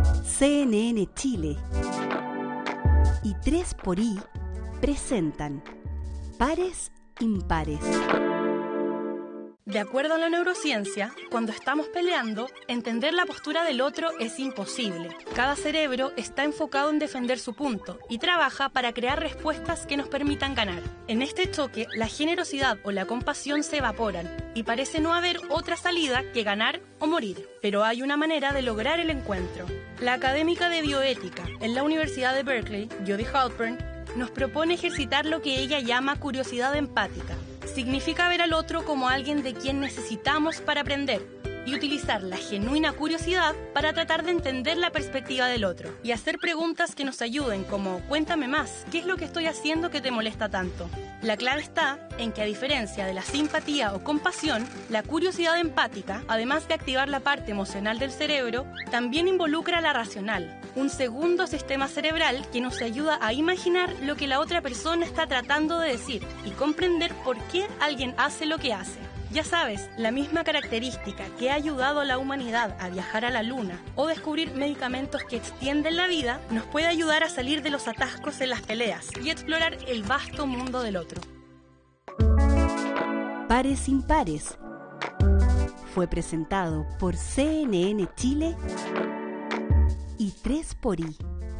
CNN Chile y 3xI presentan Pares Impares. De acuerdo a la neurociencia, cuando estamos peleando, entender la postura del otro es imposible. Cada cerebro está enfocado en defender su punto y trabaja para crear respuestas que nos permitan ganar. En este choque, la generosidad o la compasión se evaporan y parece no haber otra salida que ganar o morir. Pero hay una manera de lograr el encuentro. La académica de bioética en la Universidad de Berkeley, Jody Halpern, nos propone ejercitar lo que ella llama curiosidad empática. Significa ver al otro como alguien de quien necesitamos para aprender y utilizar la genuina curiosidad para tratar de entender la perspectiva del otro y hacer preguntas que nos ayuden como cuéntame más, ¿qué es lo que estoy haciendo que te molesta tanto? La clave está en que a diferencia de la simpatía o compasión, la curiosidad empática, además de activar la parte emocional del cerebro, también involucra la racional, un segundo sistema cerebral que nos ayuda a imaginar lo que la otra persona está tratando de decir y comprender por qué alguien hace lo que hace. Ya sabes, la misma característica que ha ayudado a la humanidad a viajar a la luna o descubrir medicamentos que extienden la vida, nos puede ayudar a salir de los atascos en las peleas y explorar el vasto mundo del otro. Pares Impares fue presentado por CNN Chile y 3xI.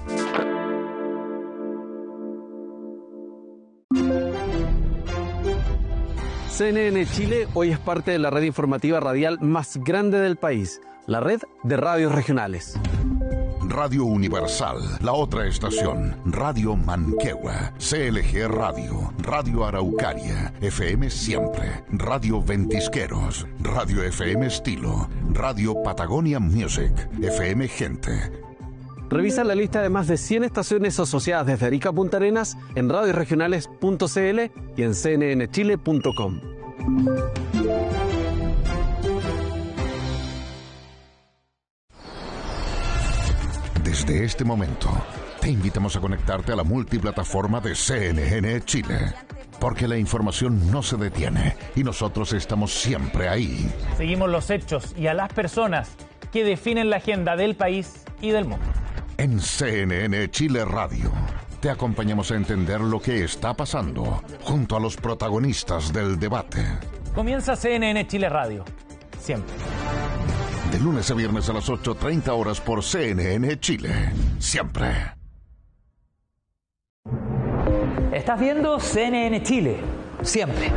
CNN Chile hoy es parte de la red informativa radial más grande del país, la red de radios regionales. Radio Universal, la otra estación, Radio Manquehue, CLG Radio, Radio Araucaria, FM Siempre, Radio Ventisqueros, Radio FM Estilo, Radio Patagonia Music, FM Gente. Revisa la lista de más de 100 estaciones asociadas desde Arica a Punta Arenas en radioregionales.cl y en cnnchile.com. Desde este momento, te invitamos a conectarte a la multiplataforma de CNN Chile, porque la información no se detiene y nosotros estamos siempre ahí. Seguimos los hechos y a las personas que definen la agenda del país y del mundo. En CNN Chile Radio, te acompañamos a entender lo que está pasando junto a los protagonistas del debate. Comienza CNN Chile Radio, siempre. De lunes a viernes a las 8:30 horas por CNN Chile, siempre. Estás viendo CNN Chile, siempre.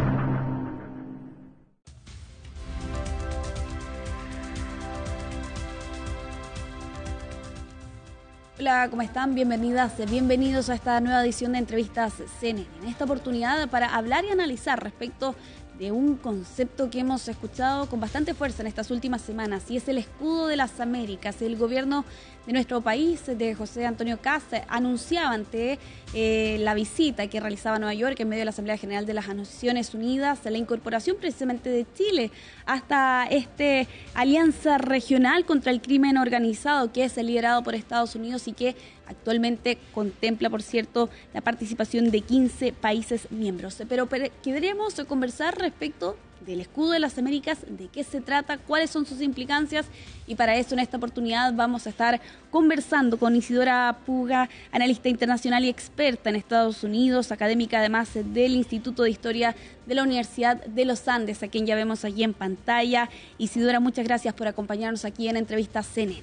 Hola, ¿cómo están? Bienvenidas, bienvenidos a esta nueva edición de Entrevistas CNN. En esta oportunidad para hablar y analizar respecto de un concepto que hemos escuchado con bastante fuerza en estas últimas semanas, y es el escudo de las Américas. El gobierno de nuestro país, de José Antonio Kast, anunciaba ante la visita que realizaba a Nueva York en medio de la Asamblea General de las Naciones Unidas la incorporación precisamente de Chile hasta esta alianza regional contra el crimen organizado que es liderado por Estados Unidos y que actualmente contempla, por cierto, la participación de 15 países miembros. Pero queremos conversar respecto del escudo de las Américas, de qué se trata, cuáles son sus implicancias, y para eso en esta oportunidad vamos a estar conversando con Isidora Puga, analista internacional y experta en Estados Unidos, académica además del Instituto de Historia de la Universidad de los Andes, a quien ya vemos allí en pantalla. Isidora, muchas gracias por acompañarnos aquí en Entrevistas CNN.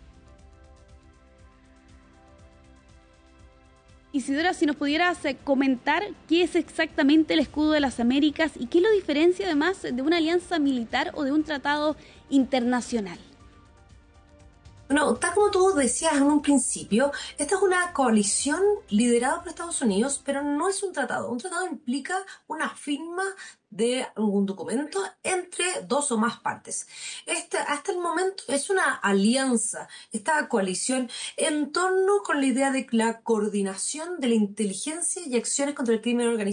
Isidora, si nos pudieras comentar qué es exactamente el escudo de las Américas y qué lo diferencia además de una alianza militar o de un tratado internacional. Bueno, tal como tú decías en un principio, esta es una coalición liderada por Estados Unidos, pero no es un tratado. Un tratado implica una firma de algún documento entre dos o más partes. Hasta el momento es una alianza, esta coalición en torno con la idea de la coordinación de la inteligencia y acciones contra el crimen organizado.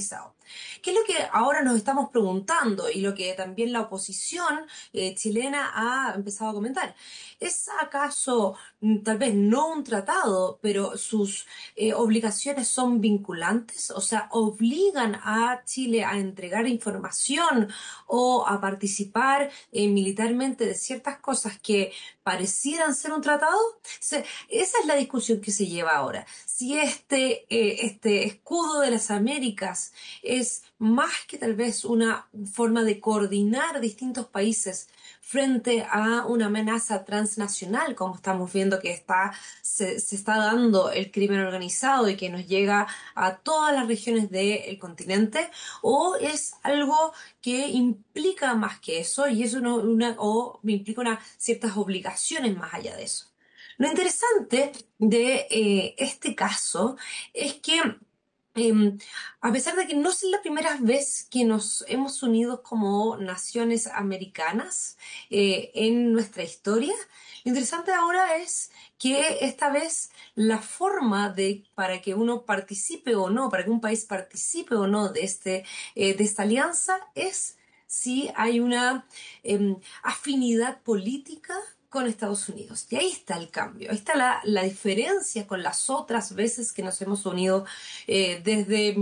¿Qué es lo que ahora nos estamos preguntando y lo que también la oposición chilena ha empezado a comentar? ¿Es acaso tal vez no un tratado, pero sus obligaciones son vinculantes? O sea, obligan a Chile a entregar información o a participar militarmente de ciertas cosas que parecieran ser un tratado. Esa es la discusión que se lleva ahora. Si este escudo de las Américas es más que tal vez una forma de coordinar distintos países frente a una amenaza transnacional, como estamos viendo que se está dando el crimen organizado y que nos llega a todas las regiones del continente, o es algo que implica más que eso y eso implica ciertas obligaciones más allá de eso. Lo interesante de este caso es que a pesar de que no es la primera vez que nos hemos unido como naciones americanas en nuestra historia, lo interesante ahora es que esta vez la forma para que uno participe o no, para que un país participe o no de esta alianza es si hay una afinidad política con Estados Unidos. Y ahí está el cambio, ahí está la diferencia con las otras veces que nos hemos unido desde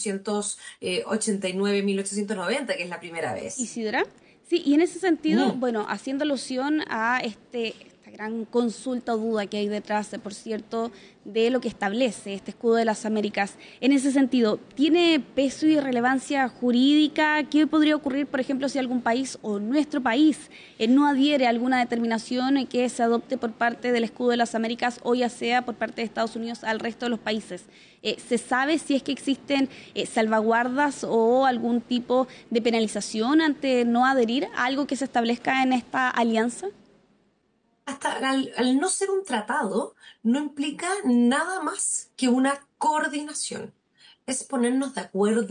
1889, 1890, que es la primera vez. Isidora, sí, y en ese sentido, bueno, haciendo alusión a esta gran consulta o duda que hay detrás, por cierto, de lo que establece este escudo de las Américas. En ese sentido, ¿tiene peso y relevancia jurídica? ¿Qué podría ocurrir, por ejemplo, si algún país o nuestro país no adhiere a alguna determinación que se adopte por parte del escudo de las Américas o ya sea por parte de Estados Unidos al resto de los países? ¿Se sabe si es que existen salvaguardas o algún tipo de penalización ante no adherir a algo que se establezca en esta alianza? Hasta al no ser un tratado, no implica nada más que una coordinación. Es ponernos de acuerdo